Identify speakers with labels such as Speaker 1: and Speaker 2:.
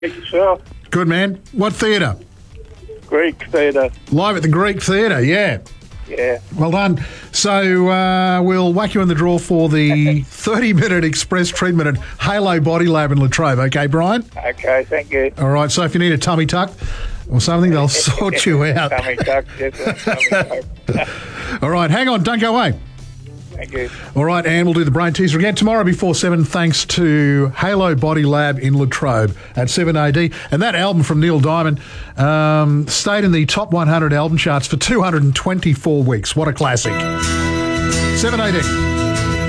Speaker 1: Yourself?
Speaker 2: Good, man. What theatre?
Speaker 1: Greek theatre.
Speaker 2: Live at the Greek Theatre, yeah.
Speaker 1: Yeah.
Speaker 2: Well done. So we'll whack you in the draw for the 30-minute express treatment at Halo Body Lab in Latrobe. Okay, Brian?
Speaker 1: Okay, thank you.
Speaker 2: All right, so if you need a tummy tuck or something, they'll sort you out.
Speaker 1: Tummy tuck, definitely. Tummy tuck.
Speaker 2: All right, hang on. Don't go away.
Speaker 1: Thank you.
Speaker 2: All right, and we'll do the brain teaser again tomorrow before 7, thanks to Halo Body Lab in Latrobe at 7AD. And that album from Neil Diamond stayed in the top 100 album charts for 224 weeks. What a classic. 7AD.